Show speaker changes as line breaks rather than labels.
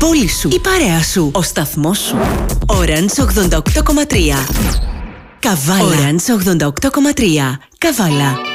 πόλη σου, η παρέα σου, ο σταθμός σου. Orange 88,3. Καβάλα. Orange 88,3. Καβάλα.